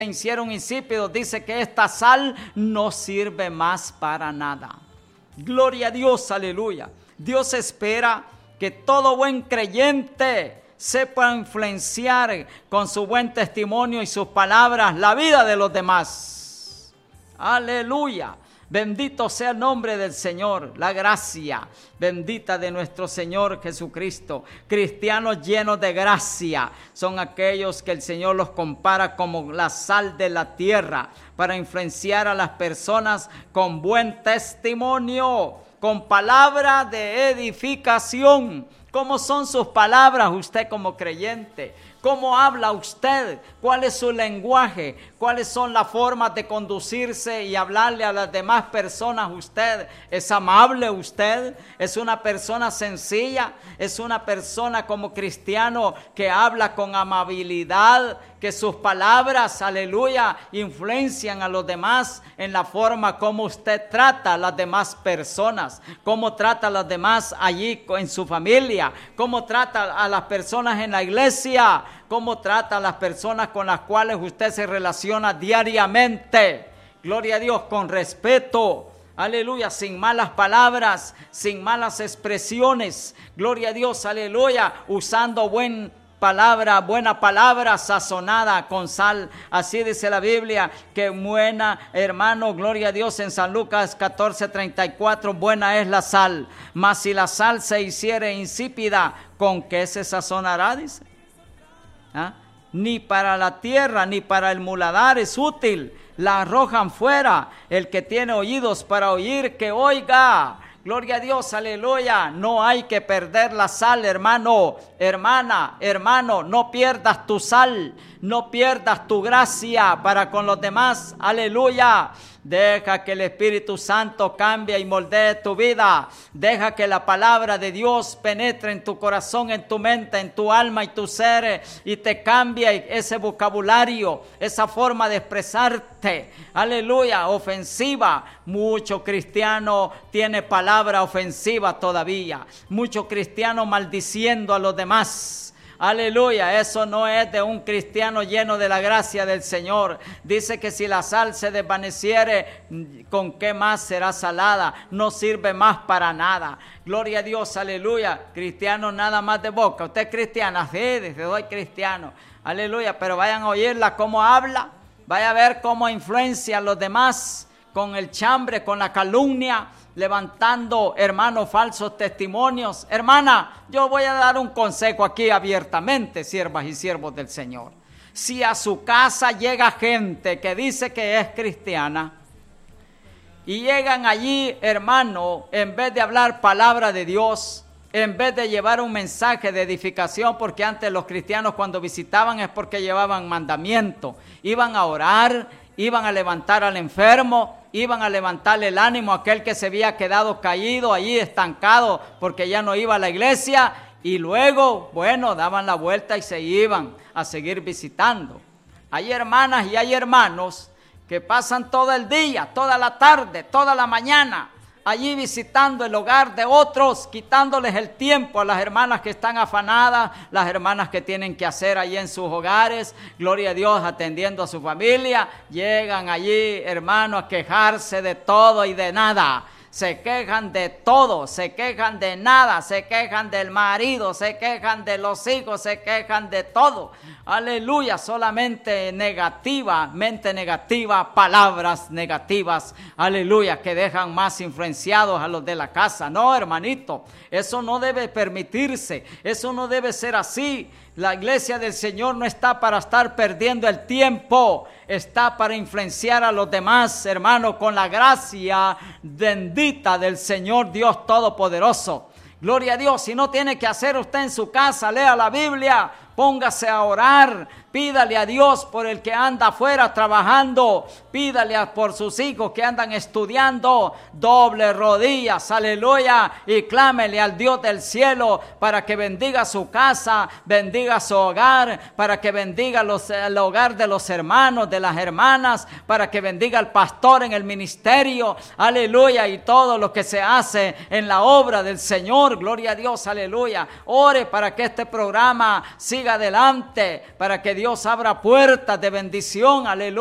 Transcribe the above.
hicieron insípidos, dice que esta sal no sirve más para nada. Gloria a Dios, aleluya. Dios espera que todo buen creyente sepa influenciar con su buen testimonio y sus palabras la vida de los demás. Aleluya. Bendito sea el nombre del Señor, la gracia bendita de nuestro Señor Jesucristo. Cristianos llenos de gracia son aquellos que el Señor los compara como la sal de la tierra para influenciar a las personas con buen testimonio, con palabra de edificación. ¿Cómo son sus palabras usted como creyente? ¿Cómo habla usted? ¿Cuál es su lenguaje? ¿Cuáles son las formas de conducirse y hablarle a las demás personas usted? ¿Es amable usted? ¿Es una persona sencilla? ¿Es una persona como cristiano que habla con amabilidad? Que sus palabras, aleluya, influencian a los demás en la forma como usted trata a las demás personas, cómo trata a las demás allí en su familia, cómo trata a las personas en la iglesia, cómo trata a las personas con las cuales usted se relaciona diariamente. Gloria a Dios, con respeto. Aleluya, sin malas palabras, sin malas expresiones. Gloria a Dios, aleluya, usando buena palabra sazonada con sal. Así dice la Biblia, que buena, hermano, gloria a Dios, en San Lucas 14:34, buena es la sal, mas si la sal se hiciere insípida, ¿con qué se sazonará? Dice. Ni para la tierra, ni para el muladar es útil, la arrojan fuera. El que tiene oídos para oír, que oiga. Gloria a Dios, aleluya. No hay que perder la sal, hermano, hermana, hermano. No pierdas tu sal, no pierdas tu gracia para con los demás, aleluya. Deja que el Espíritu Santo cambie y moldee tu vida. Deja que la palabra de Dios penetre en tu corazón, en tu mente, en tu alma y tu ser, y te cambie ese vocabulario, esa forma de expresarte, aleluya, ofensiva. Mucho cristiano tiene palabra ofensiva todavía. Mucho cristiano maldiciendo a los demás. Aleluya, eso no es de un cristiano lleno de la gracia del Señor. Dice que si la sal se desvaneciere, ¿con qué más será salada? No sirve más para nada. Gloria a Dios, aleluya. Cristiano nada más de boca. ¿Usted es cristiana? Sí, dice, soy cristiano. Aleluya, pero vayan a oírla cómo habla. Vaya a ver cómo influencia a los demás con el chambre, con la calumnia, levantando, hermano, falsos testimonios. Hermana, yo voy a dar un consejo aquí abiertamente, siervas y siervos del Señor. Si a su casa llega gente que dice que es cristiana y llegan allí, hermano, en vez de hablar palabra de Dios, en vez de llevar un mensaje de edificación, porque antes los cristianos cuando visitaban es porque llevaban mandamiento, iban a orar, iban a levantar al enfermo, iban a levantarle el ánimo a aquel que se había quedado caído allí, estancado, porque ya no iba a la iglesia, y luego, bueno, daban la vuelta y se iban a seguir visitando. Hay hermanas y hay hermanos que pasan todo el día, toda la tarde, toda la mañana, allí visitando el hogar de otros, quitándoles el tiempo a las hermanas que están afanadas, las hermanas que tienen que hacer allí en sus hogares, gloria a Dios, atendiendo a su familia. Llegan allí, hermano, a quejarse de todo y de nada. Se quejan de todo, se quejan de nada, se quejan del marido, se quejan de los hijos, se quejan de todo. Aleluya, solamente mente negativa, palabras negativas, aleluya, que dejan más influenciados a los de la casa. No, hermanito, eso no debe permitirse, eso no debe ser así. La iglesia del Señor no está para estar perdiendo el tiempo, está para influenciar a los demás, hermano, con la gracia bendita del Señor Dios Todopoderoso. Gloria a Dios. Si no tiene que hacer usted en su casa, lea la Biblia, póngase a orar, pídale a Dios por el que anda afuera trabajando, pídale por sus hijos que andan estudiando, doble rodillas, aleluya, y clámele al Dios del cielo para que bendiga su casa, bendiga su hogar, para que bendiga el hogar de los hermanos, de las hermanas, para que bendiga al pastor en el ministerio, aleluya, y todo lo que se hace en la obra del Señor. Gloria a Dios, aleluya. Ore para que este programa siga adelante, para que Dios abra puertas de bendición, aleluya.